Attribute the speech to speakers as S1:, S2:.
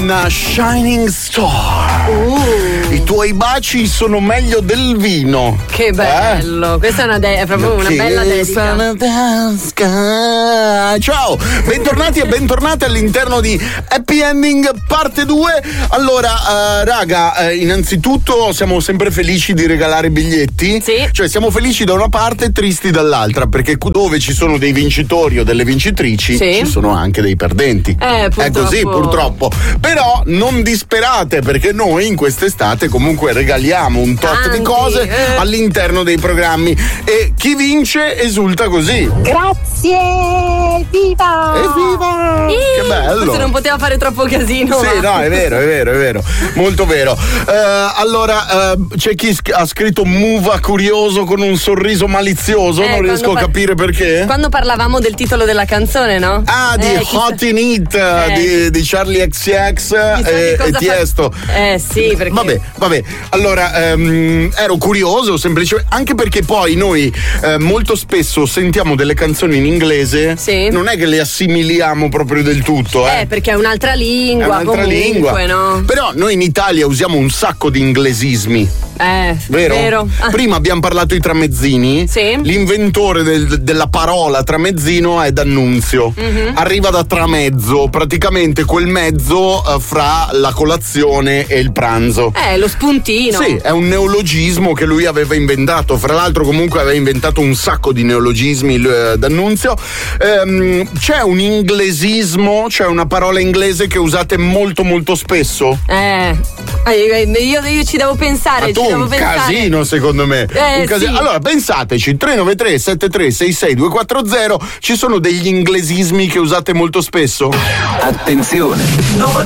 S1: con Shining Star. I tuoi baci sono meglio del vino.
S2: Che bello, questa è proprio una bella dedica.
S1: Ciao, bentornati e bentornate all'interno di Happy Ending parte 2. Allora, raga, innanzitutto siamo sempre felici di regalare biglietti.
S2: Sì.
S1: Cioè siamo felici da una parte e tristi dall'altra, perché dove ci sono dei vincitori o delle vincitrici,
S2: sì,
S1: ci sono anche dei perdenti.
S2: Purtroppo.
S1: È così, purtroppo. Però non disperate, perché noi in quest'estate comunque regaliamo un tot di cose all'interno dei programmi e chi vince esulta così.
S3: Grazie, evviva!
S1: Evviva! Che bello!
S2: Forse non poteva fare troppo casino.
S1: Sì, no, è vero, molto vero. Allora, c'è chi ha scritto Muva curioso con un sorriso malizioso, non riesco a capire perché.
S2: Quando parlavamo del titolo della canzone, no?
S1: Di Hot in It di Charlie XCX e Tiesto.
S2: Sì, perché
S1: Vabbè. Allora, ero curioso semplicemente, anche perché poi noi molto spesso sentiamo delle canzoni in inglese,
S2: sì,
S1: non è che le assimiliamo proprio del tutto,
S2: perché è un'altra lingua,
S1: è un'altra lingua,
S2: no?
S1: Però noi in Italia usiamo un sacco di inglesismi.
S2: Vero.
S1: Prima abbiamo parlato di tramezzini.
S2: Sì.
S1: L'inventore della parola tramezzino è D'Annunzio. Arriva da tramezzo, praticamente quel mezzo fra la colazione e il pranzo.
S2: Lo spuntino.
S1: Sì, è un neologismo che lui aveva inventato. Fra l'altro comunque aveva inventato un sacco di neologismi D'Annunzio. C'è un inglesismo, c'è una parola inglese che usate molto molto spesso?
S2: Io ci devo pensare.
S1: Casino secondo me.
S2: Sì.
S1: Allora pensateci, 393 73 66 240, ci sono degli inglesismi che usate molto spesso?
S4: Attenzione, nuova